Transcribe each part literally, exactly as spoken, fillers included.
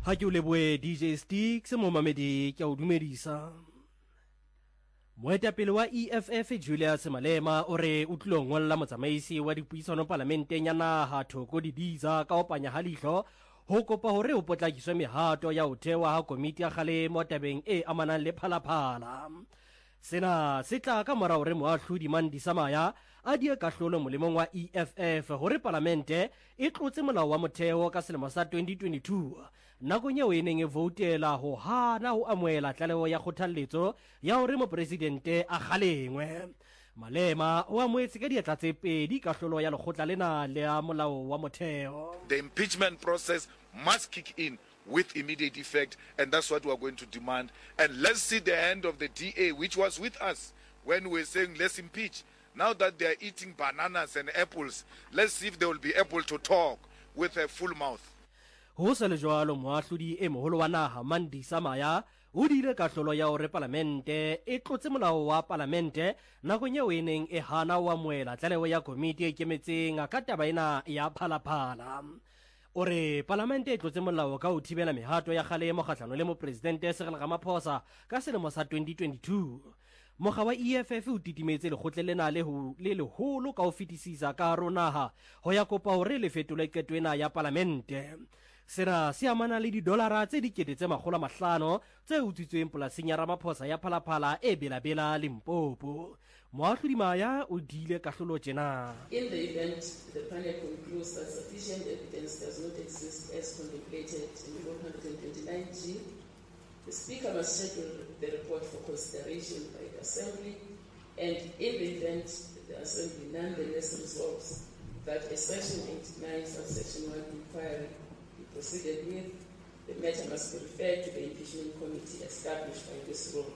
Ha ke o leboe D J Sticks mo mamedi ke o dumedisa. Moetapele wa E F F Julius Malema o re o tlilo ngolla motsamaisi wa dipuisano parlamenteng ya naha Thoko Didiza ka opanya halihlo ho kopa hore o potlakiswe mehato ya ho thewa ha komiti ya kgalemo tabeng e amanang le phalaphala. Sena se tla ka mora hore moahlodi Mandi Samaya a die kahlolo molemong wa E F F hore parlamente e tlotse molao wa motheo ka selemo sa twenty twenty-two nakong eo e neng e voutela ho hana ho amohela tlaleho ya kgothalletso ya hore mopresidente a kgalengwe. Malema o amoetse ka diatla tse pedi kahlolo ya lekgotla lena le ya molao wa motheo. The impeachment process must kick in with immediate effect, and that's what we are going to demand. And let's see the end of the D A, which was with us when we were saying let's impeach. Now that they are eating bananas and apples, let's see if they will be able to talk with a full mouth. Ho sa le jwalo moahlodi e moholo wa naha Mandi Samaya o dire kahlolo ya hore parlamente e tlotse molao wa parlamente nakong eo e neng e hana ho amohela tlaleho ya komiti e ikemetseng ka taba ena ya phalaphala. Ore parlamente e tlotse molao ka ho thibela mehato ya kgalemo kgahlano le mopresidente Cyril Ramaphosa ka selemo sa twenty twenty-two. Mokga wa E F F o titimetse lekgotle lena le ho le leholo ka ho fetisisa ka hara naha ho ya kopa hore le fetole qeto ena ya parlamente. Sena se amana le didolara tse dikete tse makgolo a mahlano tse utswitsweng polasing ya Ramaphosa ya phalaphala e belabela Limpopo. Moahlodi Maya o dile kahlolo tjena. In the event the panel concludes that sufficient evidence does not exist as contemplated in one twenty-nine G, the Speaker must schedule the report for consideration by the Assembly, and in the event the Assembly nonetheless resolves that a Section eighty-nine subsection one inquiry be proceeded with, the matter must be referred to the impeachment committee established by this rule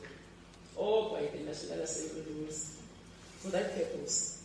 or by the National Assembly rules for that purpose.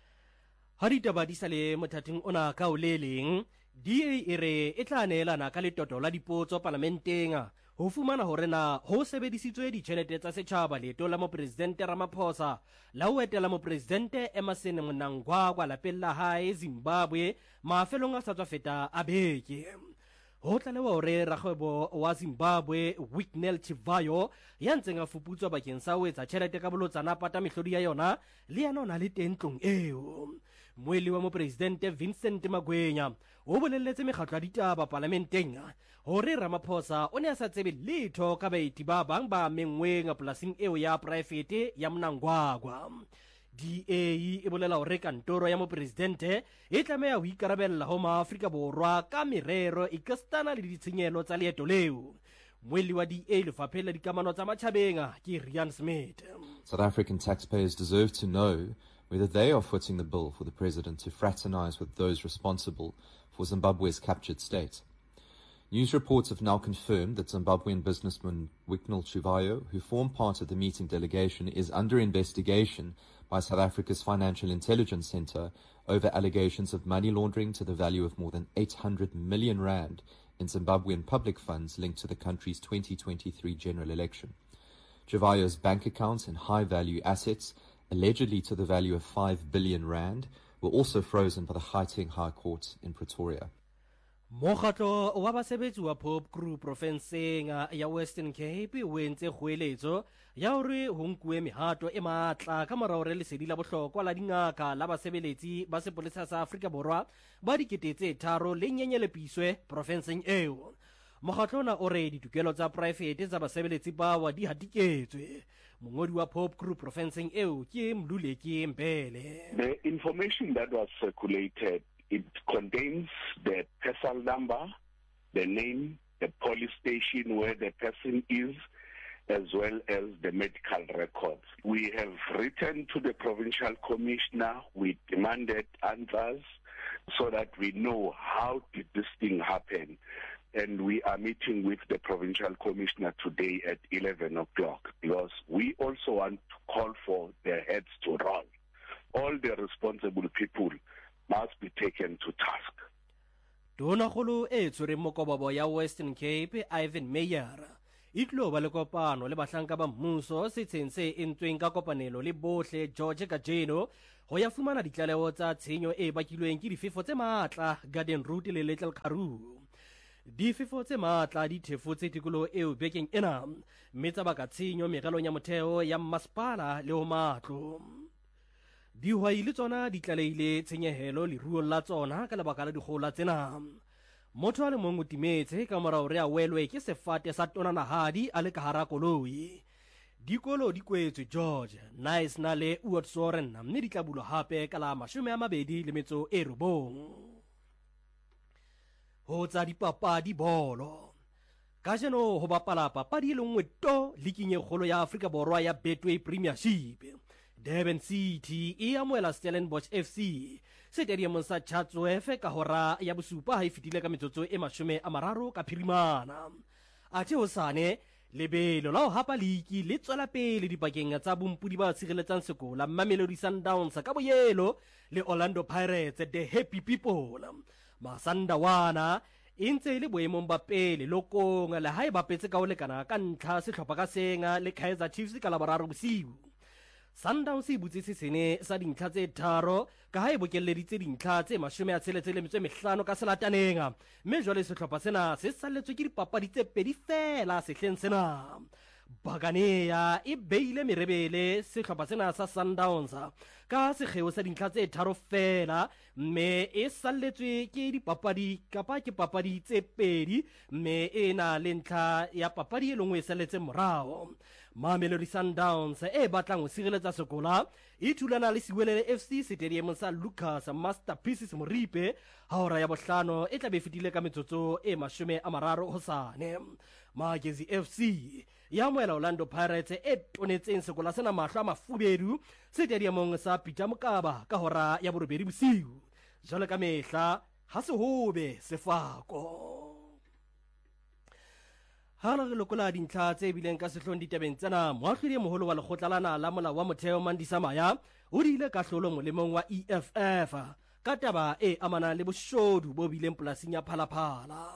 Hari taba di sale mothating ona ka o le leng D A e re e tla neelana ka letoto la dipotso parlamenteng ho fumana hore na ho sebedisitswe ditjhelete tsa setjhaba leeto la mopresidente Ramaphosa la ho etela mopresidente Emmerson Mnangagwa lapeng la hae Zimbabwe mafelong a sa tswa feta a beke. Ho tlalewa hore rakgwebo wa Zimbabwe Wicknell Chivayo ya ntseng a fuputswa bakeng sa ho etsa tjhelete ka bolotsana pata mehlodi ya yona le yana ona le teng tlong eo. Moeli wa mopresidente Vincent Magwenya o bolelletse mekgatlo ya ditaba parlamenteng hore Ramaphosa o ne a sa tsebe letho ka baeti ba bang ba mengweng polasing eo ya private ya Mnangagwa. D A e bolela hore kantoro ya mopresidente e tlameha ho ikarabella ho maAfrika Borwa ka merero e kastana le ditshenyehelo tsa leeto leo. Moeli wa D A lefapheng la dikamano tsa matjhabeng ke Rian Smith. South African taxpayers deserve to know whether they are footing the bill for the president to fraternize with those responsible for Zimbabwe's captured state. News reports have now confirmed that Zimbabwean businessman Wicknell Chivayo, who formed part of the meeting delegation, is under investigation by South Africa's Financial Intelligence Center over allegations of money laundering to the value of more than eight hundred million rand in Zimbabwean public funds linked to the country's twenty twenty-three general election. Chivayo's bank accounts and high-value assets, allegedly to the value of five billion rand, were also frozen by the Gauteng High Court in Pretoria. Mokgatlo wa basebetsi wa Pope Group Provinceng ya Western Cape o entse kgoeletso ya hore ho nkuwe mehato e matla ka mora hore lesedi la bohlokwa la dingaka la basebeletsi ba sepolesa sa Afrika Borwa ba dikete tse tharo le nyenyelepiswe provinceng eo. Mokgatlo ona o re ditokelo tsa private tsa basebeletsi ba wa di hatiketswe. Mongodi wa Pope Group Provinceng eo ke Mluleki Mbele. The information that was circulated, it contains the personal number, the name, the police station where the person is, as well as the medical records. We have written to the provincial commissioner. We demanded answers so that we know how did this thing happen. And we are meeting with the provincial commissioner today at eleven o'clock because we also want to call for their heads to roll. All the responsible people must be taken to task. Tona kholo e tshwereng mokobobo ya Western Cape Ivan Meyer itlo ba le kopano le bahlanka ba mmuso setsheng se entsweng ka kopanelo le bohle George Kajeno ho ya fumana ditlaleho tsa tshenyo e bakilweng ke difefo tse matla Garden Route le Little Karoo. difefo tse matla di thefotse tikolo eo bekeng ena mme tsa baka tshenyo meralong ya motheo ya mmasepala le o matlo. Dihwai le tsona di tlalehile tshenyehelo leruong la tsona ka lebaka la dikgohola tsena. Motho a le mong o timetse ka morao re a welwe ke sefate sa tonanahadi a le ka hara koloi. Dikolo di kwetswe George, Nice na le Oudtshoorn mme di tla bulwa hape ka la mashome a mabedi le metso e robong. Ho tsa dipapadi bolo. Kajeno ho bapala papadi e le nngwe to liking e kgolo ya Afrika Borwa ya Betway Premiership. Durban City e amohela Stellenbosch F C stadiumong sa Chatsworth ka hora ya bosupa ha e fitile ka metsotso e mashome a mararo ka phirimana. Athe hosane lebelo la ho hapa liki le tswela pele dipakeng tsa bompudi ba tshireletsang sekola Mamelodi Sundowns ka boyelo le Orlando Pirates the Happy People. Masandawana e ntse le boemong ba pele lokong le ha e bapetse ka ho lekana ka ntlha sehlopha ka senga le Kaizer Chiefs ka la boraro bosiu. Sundowns e butse sesene sa dintlha tse tharo ka ha e bokelleditse dintlha tse mashome a tsheletse le metso e mehlano ka selataneng mme jwale sehlopha sena se salletswe ke dipapadi tse pedi fela sehleng sena. Baganeya e beile merebele sehlopha sena sa Sundowns ka sekgeo sa dintlha tse tharo fela mme e salletswe ke dipapadi kapa ke papadi tse pedi mme e na le ntlha ya papadi e lengwe e salletse morao. Mamelodi Sundowns e batlang ho sireletsa sekola e thulana le Siwelele F C stadium sa Lucas Masterpieces Moripe ha hora ya bohlano e tla be fitile ka metsotso e mashome a mararo hosane. Magezi F C ya moela Orlando Pirates e tonetseng sekola sena mahlo a mafubedu stadiumong sa Peter Mokaba ka hora ya borobedi bosiu. Jwale ka mehla ha se hobe sefako. Hala re lokola dintlha tse bileng ka sehlong ditabeng tsena moahlodi e moholo wa lekgotla lana la molao wa motheo Mandisa Maya o diile ka hlolo molemong wa E F F ka taba e amana le boshodu bo bileng polasing ya Phalaphala.